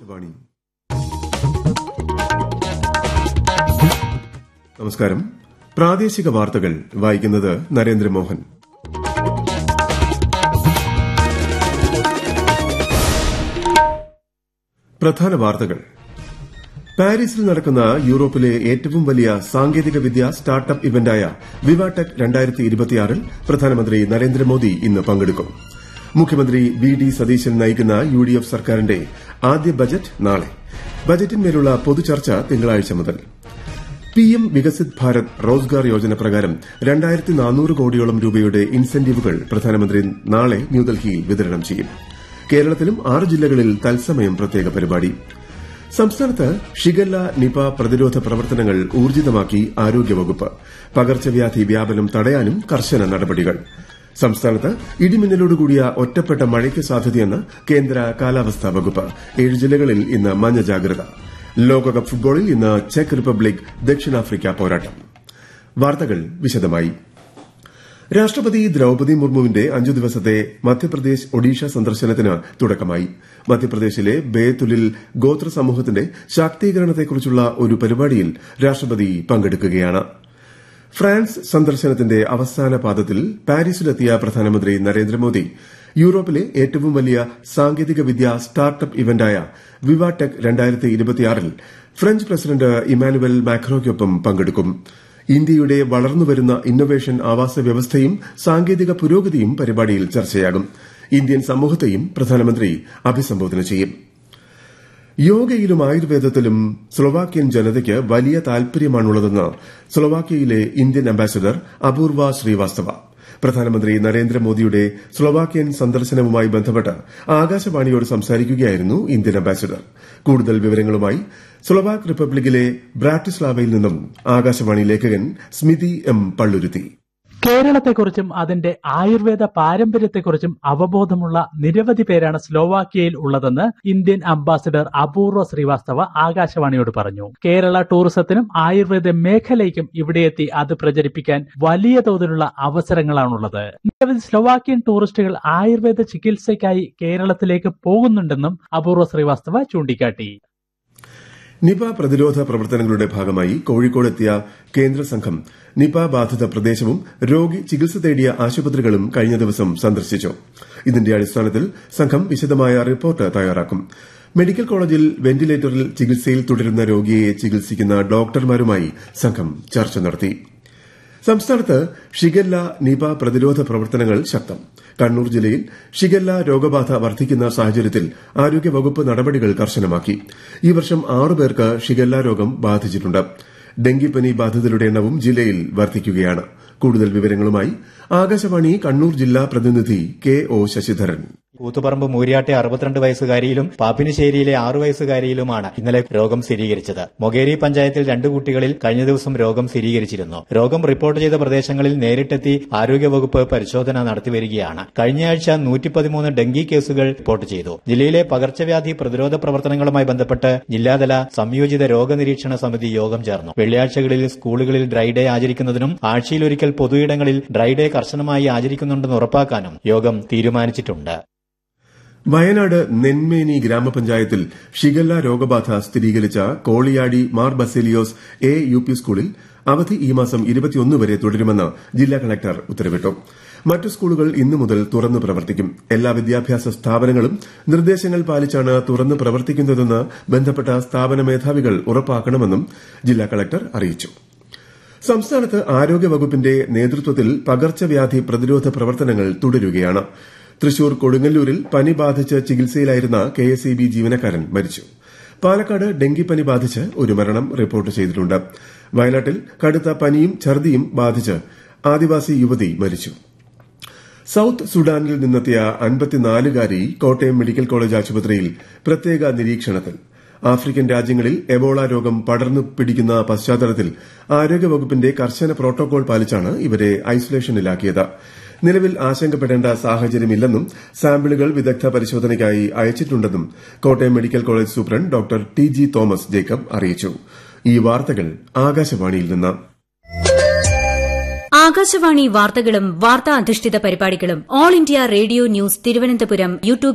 ആകാശവാണി. നമസ്കാരം. പ്രാദേശിക വാർത്തകൾ വായിക്കുന്നത് നരേന്ദ്രമോഹൻ. പ്രധാന വാർത്തകൾ. പാരീസിൽ നടക്കുന്ന യൂറോപ്പിലെ ഏറ്റവും വലിയ സാങ്കേതിക വിദ്യ സ്റ്റാർട്ടപ്പ് ഇവന്റായ വിവാടെക് 2026 പ്രധാനമന്ത്രി നരേന്ദ്രമോദി ഇന്ന് പങ്കെടുക്കും. മുഖ്യമന്ത്രി വി ഡി സതീശൻ നയിക്കുന്ന UDF സർക്കാരിന്റെ ആദ്യ ബജറ്റ് നാളെ. ബജറ്റിന്മേലുള്ള പൊതുചർച്ച തിങ്കളാഴ്ച മുതൽ. PM വികസിത് ഭാരത് റോസ്ഗാർ യോജന പ്രകാരം 2400 കോടിയോളം രൂപയുടെ ഇൻസെന്റീവുകൾ പ്രധാനമന്ത്രി നാളെ ന്യൂഡൽഹിയിൽ വിതരണം ചെയ്യും. കേരളത്തിലും 6 ജില്ലകളിൽ തത്സമയം പ്രത്യേക പരിപാടി. സംസ്ഥാനത്ത് ഷിഗല്ല നിപ പ്രതിരോധ പ്രവർത്തനങ്ങൾ ഊർജിതമാക്കി ആരോഗ്യവകുപ്പ്. പകർച്ചവ്യാധി വ്യാപനം തടയാനും കർശന നടപടികൾ. സംസ്ഥാനത്ത് ഇടിമിന്നലോടുകൂടിയ ഒറ്റപ്പെട്ട മഴയ്ക്ക് സാധ്യതയെന്ന് കേന്ദ്ര കാലാവസ്ഥാ വകുപ്പ്. 7 ജില്ലകളിൽ ഇന്ന് മഞ്ഞ ജാഗ്രത. ലോകകപ്പ് ഫുട്ബോളിൽ ഇന്ന് ചെക്ക് റിപ്പബ്ലിക് ദക്ഷിണാഫ്രിക്ക പോരാട്ടം. വാർത്തകൾ വിശദമായി. രാഷ്ട്രപതി ദ്രൌപദി മുർമുവിന്റെ 5 ദിവസത്തെ മധ്യപ്രദേശ് ഒഡീഷ സന്ദർശനത്തിന് തുടക്കമായി. മധ്യപ്രദേശിലെ ബേതുലിൽ ഗോത്ര സമൂഹത്തിന്റെ ശാക്തീകരണത്തെക്കുറിച്ചുള്ള ഒരു പരിപാടിയിൽ രാഷ്ട്രപതി പങ്കെടുക്കുകയാണ്. ഫ്രാൻസ് സന്ദർശനത്തിന്റെ അവസാന പാദത്തിൽ പാരീസിലെത്തിയ പ്രധാനമന്ത്രി നരേന്ദ്രമോദി യൂറോപ്പിലെ ഏറ്റവും വലിയ സാങ്കേതിക വിദ്യ startup ഇവന്റായ VivaTech 2026 French president Emmanuel മാക്രോയ്ക്കൊപ്പം പങ്കെടുക്കും. ഇന്ത്യയുടെ വളർന്നുവരുന്ന ഇന്നൊവേഷൻ ആവാസ വ്യവസ്ഥയും സാങ്കേതിക പുരോഗതിയും പരിപാടിയിൽ ചർച്ചയാകും. ഇന്ത്യൻ സമൂഹത്തെയും പ്രധാനമന്ത്രി അഭിസംബോധന ചെയ്യും. യോഗയിലും ആയുർവേദത്തിലും സ്ലൊവാക്യൻ ജനതയ്ക്ക് വലിയ താൽപര്യമാണുള്ളതെന്ന് സ്ലൊവാക്യയിലെ ഇന്ത്യൻ അംബാസഡർ അപൂർവ ശ്രീവാസ്തവ. പ്രധാനമന്ത്രി നരേന്ദ്രമോദിയുടെ സ്ലൊവാക്യൻ സന്ദർശനവുമായി ബന്ധപ്പെട്ട് ആകാശവാണിയോട് സംസാരിക്കുകയായിരുന്നു ഇന്ത്യൻ അംബാസഡർ. കൂടുതൽ വിവരങ്ങളുമായി സ്ലൊവാക് റിപ്പബ്ലിക്കിലെ ബ്രാറ്റിസ്ലാവയിൽ നിന്നും ആകാശവാണി ലേഖകൻ സ്മിതി എം പള്ളുരുത്തി. കേരളത്തെക്കുറിച്ചും അതിന്റെ ആയുർവേദ പാരമ്പര്യത്തെക്കുറിച്ചും അവബോധമുള്ള നിരവധി പേരാണ് സ്ലോവാക്യയിൽ ഉള്ളതെന്ന് ഇന്ത്യൻ അംബാസിഡർ അപൂർവ ശ്രീവാസ്തവ ആകാശവാണിയോട് പറഞ്ഞു. കേരള ടൂറിസത്തിനും ആയുർവേദ മേഖലയ്ക്കും ഇവിടെയെത്തി അത് പ്രചരിപ്പിക്കാൻ വലിയ തോതിലുള്ള അവസരങ്ങളാണുള്ളത്. നിരവധി സ്ലോവാക്യൻ ടൂറിസ്റ്റുകൾ ആയുർവേദ ചികിത്സയ്ക്കായി കേരളത്തിലേക്ക് പോകുന്നുണ്ടെന്നും അപൂർവ ശ്രീവാസ്തവ ചൂണ്ടിക്കാട്ടി. നിപ പ്രതിരോധ പ്രവർത്തനങ്ങളുടെ ഭാഗമായി കോഴിക്കോടെത്തിയ കേന്ദ്ര സംഘം നിപ ബാധിത പ്രദേശവും രോഗി ചികിത്സ തേടിയ ആശുപത്രികളും കഴിഞ്ഞ ദിവസം സന്ദർശിച്ചു. ഇതിന്റെ അടിസ്ഥാനത്തിൽ സംഘം വിശദമായ റിപ്പോർട്ട് തയ്യാറാക്കും. മെഡിക്കൽ കോളേജിൽ വെന്റിലേറ്ററിൽ ചികിത്സയിൽ തുടരുന്ന രോഗിയെ ചികിത്സിക്കുന്ന ഡോക്ടർമാരുമായി സംഘം ചർച്ച നടത്തി. സംസ്ഥാനത്ത് ഷിഗല്ല നിപ പ്രതിരോധ പ്രവർത്തനങ്ങൾ ശക്തം. കണ്ണൂർ ജില്ലയിൽ ഷിഗല്ല രോഗബാധ വർദ്ധിക്കുന്ന സാഹചര്യത്തിൽ ആരോഗ്യവകുപ്പ് നടപടികൾ കർശനമാക്കി. ഈ വർഷം 6 പേർക്ക് ഷിഗല്ല രോഗം ബാധിച്ചിട്ടുണ്ട്. ഡെങ്കിപ്പനി ബാധിതരുടെ എണ്ണവും ജില്ലയിൽ വർദ്ധിക്കുകയാണ്. കൂടുതൽ വിവരങ്ങളുമായി ആകാശവാണി കണ്ണൂർ ജില്ലാ പ്രതിനിധി KO ശശിധരൻ. കൂത്തുപറമ്പ് മൂര്യാട്ടെ 62 വയസ്സുകാരിയിലും പാപ്പിനിശ്ശേരിയിലെ 6 വയസ്സുകാരിയിലുമാണ് ഇന്നലെ രോഗം സ്ഥിരീകരിച്ചത്. മൊകേരി പഞ്ചായത്തിൽ 2 കുട്ടികളിൽ കഴിഞ്ഞ ദിവസം രോഗം സ്ഥിരീകരിച്ചിരുന്നു. രോഗം റിപ്പോർട്ട് ചെയ്ത പ്രദേശങ്ങളിൽ നേരിട്ടെത്തി ആരോഗ്യവകുപ്പ് പരിശോധന നടത്തിവരികയാണ്. കഴിഞ്ഞയാഴ്ച 113 ഡെങ്കി കേസുകൾ റിപ്പോർട്ട് ചെയ്തു. ജില്ലയിലെ പകർച്ചവ്യാധി പ്രതിരോധ പ്രവർത്തനങ്ങളുമായി ബന്ധപ്പെട്ട് ജില്ലാതല സംയോജിത രോഗനിരീക്ഷണ സമിതി യോഗം ചേർന്നു. വെള്ളിയാഴ്ചകളിൽ സ്കൂളുകളിൽ ഡ്രൈഡേ ആചരിക്കുന്നതിനും ആഴ്ചയിലൊരിക്കൽ പൊതുയിടങ്ങളിൽ ഡ്രൈഡേ കർശനമായി ആചരിക്കുന്നുണ്ടെന്ന് ഉറപ്പാക്കാനും യോഗം തീരുമാനിച്ചിട്ടുണ്ട്. വയനാട് നെന്മേനി ഗ്രാമപഞ്ചായത്തിൽ ഷിഗല്ല രോഗബാധ സ്ഥിരീകരിച്ച കോളിയാടി മാർ ബസേലിയോസ് UP സ്കൂളിൽ അവധി ഈ മാസം 21 വരെ തുടരുമെന്ന് ജില്ലാ കളക്ടർ ഉത്തരവിട്ടു. മറ്റു സ്കൂളുകൾ ഇന്നു മുതൽ തുറന്നു പ്രവർത്തിക്കും. എല്ലാ വിദ്യാഭ്യാസ സ്ഥാപനങ്ങളും നിർദ്ദേശങ്ങൾ പാലിച്ചാണ് തുറന്നു പ്രവർത്തിക്കുന്നതെന്ന് ബന്ധപ്പെട്ട സ്ഥാപന മേധാവികൾ ഉറപ്പാക്കണമെന്നും ജില്ലാ കളക്ടർ അറിയിച്ചു. സംസ്ഥാനത്ത് ആരോഗ്യവകുപ്പിന്റെ നേതൃത്വത്തിൽ പകർച്ചവ്യാധി പ്രതിരോധ പ്രവർത്തനങ്ങൾ തുടരുകയാണ്. തൃശൂർ കൊടുങ്ങല്ലൂരിൽ പനി ബാധിച്ച് ചികിത്സയിലായിരുന്ന KSEB ജീവനക്കാരൻ മരിച്ചു. പാലക്കാട് ഡെങ്കിപ്പനി ബാധിച്ച് ഒരു മരണം റിപ്പോർട്ട് ചെയ്തിട്ടുണ്ട്. വയനാട്ടിൽ കടുത്ത പനിയും ഛർദിയും ബാധിച്ച് ആദിവാസി യുവതി മരിച്ചു. സൌത്ത് സുഡാനിൽ നിന്നെത്തിയ 54-കാരി കോട്ടയം മെഡിക്കൽ കോളേജ് ആശുപത്രിയിൽ പ്രത്യേക നിരീക്ഷണത്തിൽ. ആഫ്രിക്കൻ രാജ്യങ്ങളിൽ എബോള രോഗം പടർന്നു പിടിക്കുന്ന പശ്ചാത്തലത്തിൽ ആരോഗ്യവകുപ്പിന്റെ കർശന പ്രോട്ടോകോൾ പാലിച്ചാണ് ഇവരെ ഐസൊലേഷനിലാക്കിയത്. നിലവിൽ ആശങ്കപ്പെടേണ്ട സാഹചര്യമില്ലെന്നും സാമ്പിളുകൾ വിദഗ്ധ പരിശോധനയ്ക്കായി അയച്ചിട്ടുണ്ടെന്നും Kottayam medical college superintendent doctor TG Thomas Jacob അറിയിച്ചു. ഈ വാർത്തകൾ ആകാശവാണിയിൽ നിന്ന്. ആകാശവാണി വാർത്തകളും വാർത്താ അധിഷ്ഠിത പരിപാടികളും all India radio news Thiruvananthapuram YouTube